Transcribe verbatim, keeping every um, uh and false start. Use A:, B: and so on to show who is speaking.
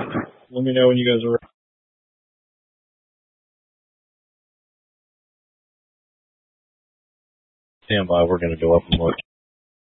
A: Let me know when you guys are ready. Stand by. We're going to go up and look.